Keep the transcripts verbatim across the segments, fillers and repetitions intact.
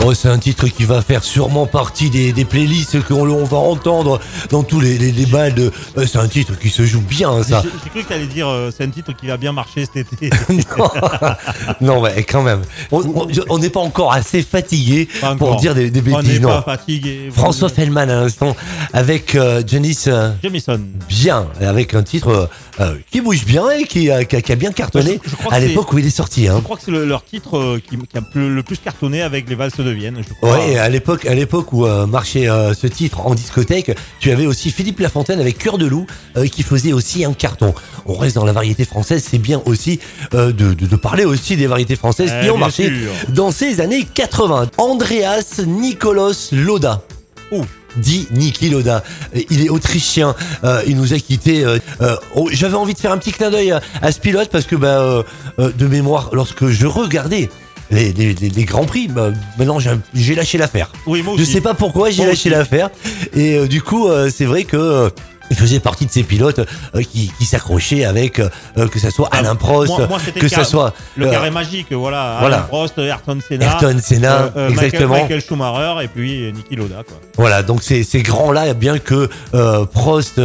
Oh, c'est un titre qui va faire sûrement partie des, des playlists qu'on on va entendre dans tous les, les, les balles. De... Euh, c'est un titre qui se joue bien, ça. J'ai, j'ai cru que tu allais dire euh, c'est un titre qui va bien marcher cet été. non, non, mais quand même. On n'est pas encore assez fatigué pas pour encore. dire des, des bêtises. On n'est non. pas fatigué. François Fellman à l'instant avec euh, Janis euh, Jamison. Bien, avec un titre euh, qui bouge bien et qui, euh, qui, a, qui a bien cartonné je, je à l'époque où il est sorti. Hein. Je crois que c'est le, leur titre euh, qui, qui a plus, le plus cartonné avec les valses de Vienne. Je crois. Ouais, et à l'époque, à l'époque où euh, marchait euh, ce titre en discothèque, tu avais aussi Philippe Lafontaine avec Cœur de loup euh, qui faisait aussi un carton. On reste dans la variété française, c'est bien aussi euh, de, de, de parler aussi des variétés françaises eh, qui ont marché sûr. dans ces années quatre-vingts. Andreas Nikolaus Lauda. Oh. Dit Niki Lauda. Il est autrichien. Euh, il nous a quittés. Euh, euh, oh, j'avais envie de faire un petit clin d'œil à, à ce pilote parce que, bah, euh, euh, de mémoire, lorsque je regardais les, les, les, les grands prix, bah, maintenant j'ai, j'ai lâché l'affaire. Oui, moi aussi. Je sais pas pourquoi j'ai moi lâché aussi. l'affaire. Et euh, du coup, euh, c'est vrai que. Euh, il faisait partie de ces pilotes euh, qui, qui s'accrochaient avec euh, que ça soit Alain Prost, moi, moi, que ça soit le euh, carré magique, voilà, voilà. Alain Prost, Ayrton Senna, Ayrton Senna, euh, euh, exactement. Michael, Michael Schumacher et puis Niki Lauda, quoi. Voilà, donc ces ces grands là, bien que euh, Prost,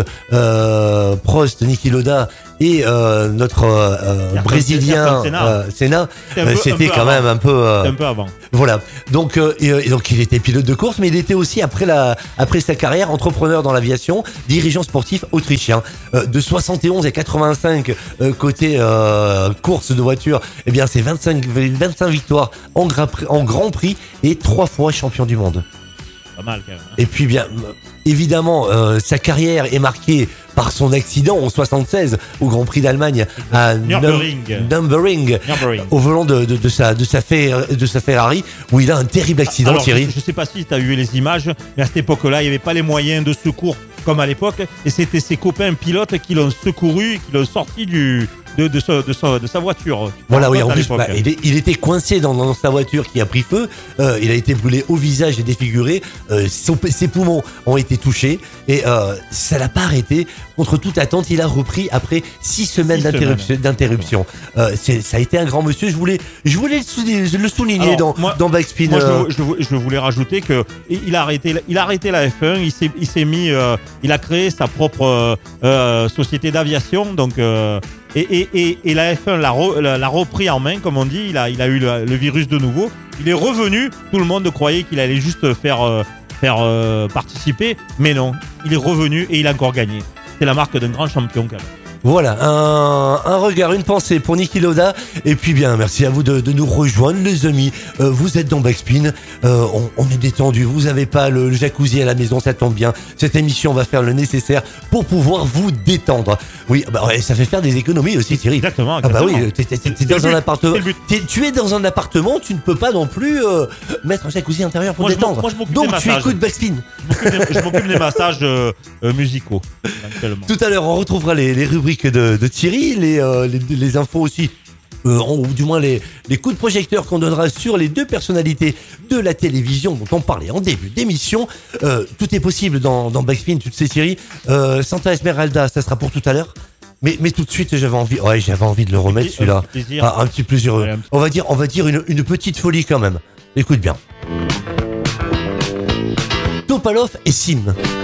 euh, Prost, Niki Lauda et euh, notre euh, Ayrton, brésilien Ayrton Senna, euh, Senna un peu, c'était quand avant. même un peu euh, un peu avant. Voilà. Donc euh, et, et donc il était pilote de course, mais il était aussi après la après sa carrière entrepreneur dans l'aviation, dirigeant sportif autrichien. Euh, de soixante et onze à quatre-vingt-cinq euh, côté euh, course de voiture, eh bien c'est vingt-cinq, vingt-cinq victoires en, gra- en Grand Prix et trois fois champion du monde. Pas mal quand même. Et puis bien évidemment euh, sa carrière est marquée par son accident en soixante-seize au Grand Prix d'Allemagne à Nürburgring, Nürburgring, au volant de, de, de, sa, de, sa Fer, de sa Ferrari où il a un terrible accident. Alors, Thierry. Je ne sais pas si tu as vu les images, mais à cette époque-là, il n'y avait pas les moyens de secours comme à l'époque, et c'était ses copains pilotes qui l'ont secouru, qui l'ont sorti du, de, de, de, de, sa, de sa voiture. Voilà, oui, en plus, bah, il, est, il était coincé dans, dans sa voiture qui a pris feu, euh, il a été brûlé au visage et défiguré, euh, son, ses poumons ont été touchés, et euh, ça l'a pas arrêté. Contre toute attente, il a repris après six semaines six d'interruption. Semaines. d'interruption. Euh, c'est, ça a été un grand monsieur. Je voulais, je voulais le souligner, le souligner Alors, dans, moi, dans Backspin. Moi, euh... je, je, je voulais rajouter que il a arrêté, il a arrêté la F un. Il s'est, il s'est mis, euh, il a créé sa propre euh, société d'aviation. Donc, euh, et, et, et, et la F un l'a, re, l'a, l'a repris en main, comme on dit. Il a, il a eu le, le virus de nouveau. Il est revenu. Tout le monde croyait qu'il allait juste faire, euh, faire euh, participer, mais non. Il est revenu et il a encore gagné. C'est la marque d'un grand champion quand même. Voilà, un, un regard, une pensée pour Niki Lauda. Et puis bien, merci à vous de, de nous rejoindre, les amis. Euh, vous êtes dans Backspin, euh, on, on est détendu. Vous avez pas le, le jacuzzi à la maison, ça tombe bien. Cette émission va faire le nécessaire pour pouvoir vous détendre. Oui, bah ouais, ça fait faire des économies aussi, Thierry. Exactement. exactement. Ah bah oui, t'es, t'es, t'es, t'es dans un appartement. T'es, tu es dans un appartement, tu ne peux pas non plus euh, mettre un jacuzzi intérieur pour moi, détendre. Je moi, je Donc tu écoutes Backspin. Je m'occupe des, je m'occupe des massages euh, euh, musicaux. Tout à l'heure, on retrouvera les, les rubriques de, de Thierry, les, euh, les, les infos aussi, euh, ou du moins les, les coups de projecteur qu'on donnera sur les deux personnalités de la télévision dont on parlait en début d'émission. Euh, tout est possible dans, dans Backspin, tu sais Thierry. Euh, Santa Esmeralda, ça sera pour tout à l'heure. Mais, mais tout de suite, j'avais envie, ouais, j'avais envie de le remettre petit, celui-là. Un petit plaisir. Ah, un petit plaisir. Ouais, un petit... On va dire, on va dire une, une petite folie quand même. Écoute bien. Topalov et Sim.